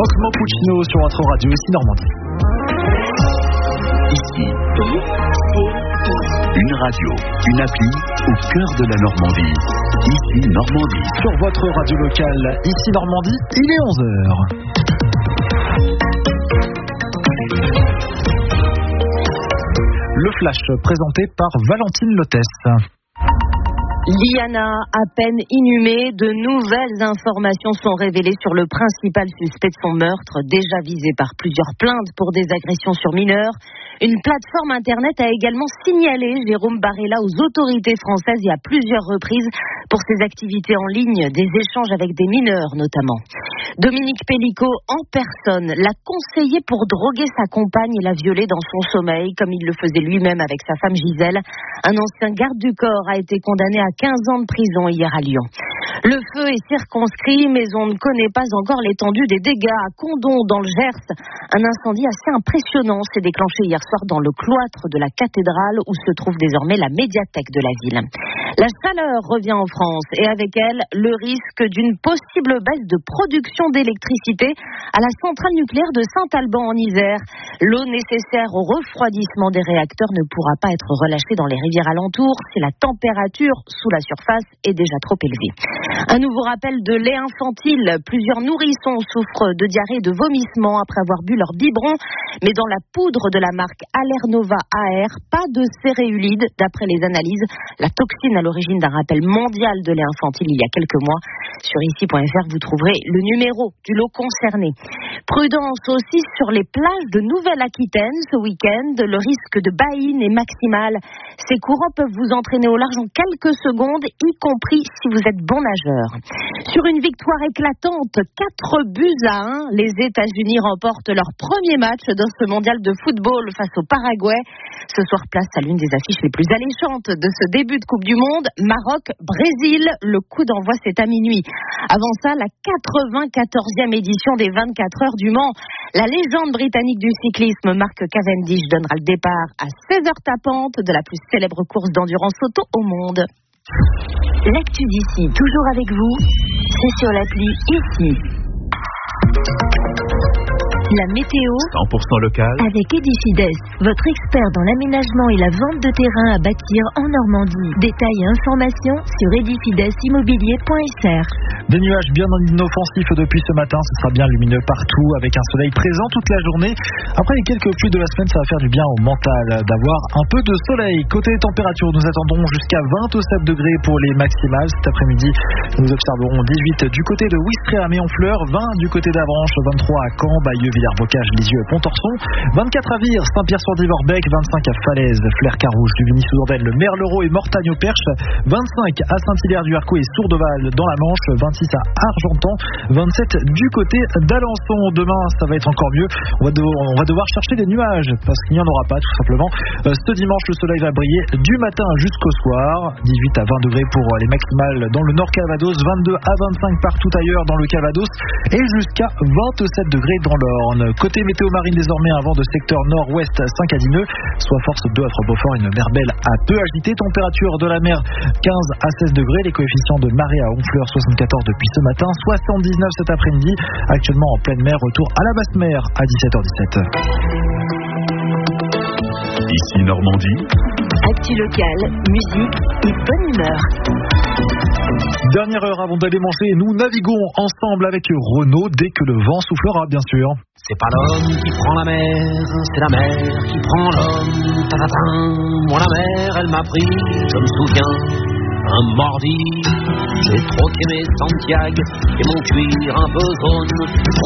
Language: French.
Osmo Puccino sur votre radio ici Normandie. Ici, une radio, une appli au cœur de la Normandie. Ici Normandie. Sur votre radio locale, ici Normandie, il est 11h. Le flash présenté par Valentine Lotès. Liana, à peine inhumée, de nouvelles informations sont révélées sur le principal suspect de son meurtre, déjà visé par plusieurs plaintes pour des agressions sur mineurs. Une plateforme internet a également signalé Jérôme Barella aux autorités françaises et à plusieurs reprises pour ses activités en ligne, des échanges avec des mineurs notamment. Dominique Pellicot, en personne, l'a conseillé pour droguer sa compagne et la violer dans son sommeil, comme il le faisait lui-même avec sa femme Gisèle. Un ancien garde du corps a été condamné à 15 ans de prison hier à Lyon. Le feu est circonscrit, mais on ne connaît pas encore l'étendue des dégâts. À Condom, dans le Gers, un incendie assez impressionnant s'est déclenché hier soir dans le cloître de la cathédrale où se trouve désormais la médiathèque de la ville. La chaleur revient en France et avec elle, le risque d'une possible baisse de production d'électricité à la centrale nucléaire de Saint-Alban en Isère. L'eau nécessaire au refroidissement des réacteurs ne pourra pas être relâchée dans les rivières alentours si la température sous la surface est déjà trop élevée. Un nouveau rappel de lait infantile. Plusieurs nourrissons souffrent de diarrhée et de vomissements après avoir bu leur biberon. Mais dans la poudre de la marque Allernova AR, pas de céréulide d'après les analyses. La toxine à l'origine d'un rappel mondial de lait infantile il y a quelques mois. Sur ici.fr, vous trouverez le numéro du lot concerné. Prudence aussi sur les plages de Nouvelle-Aquitaine ce week-end. Le risque de baïne est maximal. Ces courants peuvent vous entraîner au large en quelques secondes, y compris si vous êtes bon nageur. Sur une victoire éclatante, 4-1, les États-Unis remportent leur premier match dans ce mondial de football face au Paraguay. Ce soir, place à l'une des affiches les plus alléchantes de ce début de Coupe du Monde, Maroc-Brésil. Le coup d'envoi, c'est à minuit. Avant ça, la 94e édition des 24 heures du Mans. La légende britannique du cyclisme, Mark Cavendish, donnera le départ à 16h tapante de la plus célèbre course d'endurance auto au monde. L'actu d'ici, toujours avec vous, c'est sur l'appli Ici. La météo 100% local avec Edifides, votre expert dans l'aménagement et la vente de terrain à bâtir en Normandie. Détails et informations sur edifidesimmobilier.fr. Des nuages bien inoffensifs depuis ce matin, ce sera bien lumineux partout avec un soleil présent toute la journée. Après les quelques pluies de la semaine, ça va faire du bien au mental d'avoir un peu de soleil. Côté température, nous attendons jusqu'à 27 degrés pour les maximales. Cet après-midi, nous observerons 18 du côté de Ouistreham et Honfleur, 20 du côté d'Avranches, 23 à Caen, Bayeux, Villers-Bocage, Lisieux et Pontorson, 24 à Vire, Saint-Pierre-sur-Dive, Orbec, 25 à Falaise, Flers-Carouge, Duvigny-sous-Ordelle, le Merlereau et Mortagne au Perche, 25 à Saint-Hilaire-du-Harcouët et Sourdeval dans la Manche, 26 à Argentan, 27 du côté d'Alençon. Demain, ça va être encore mieux. On va devoir chercher des nuages parce qu'il n'y en aura pas tout simplement. Ce dimanche, le soleil va briller du matin jusqu'au soir. 18 à 20 degrés pour les maximales dans le Nord Calvados, 22 à 25 partout ailleurs dans le Calvados et jusqu'à 27 degrés dans l'Orne. Côté météo marine désormais, un vent de secteur nord-ouest Saint-Cadineux, soit force 2 à Trois-Beaufort, une mer belle à peu agitée. Température de la mer 15 à 16 degrés. Les coefficients de marée à Honfleur 74 depuis ce matin, 79 cet après-midi. Actuellement en pleine mer, retour à la basse mer à 17h17. Ici Normandie. Actu locale, musique et bonne humeur. Dernière heure avant d'aller manger, nous naviguons ensemble avec Renaud dès que le vent soufflera, bien sûr. C'est pas l'homme qui prend la mer, c'est la mer qui prend l'homme. Ta-ta-ta. Moi la mer, elle m'a pris, je me souviens, un mardi. J'ai troqué mes Santiago et mon cuir un peu jaune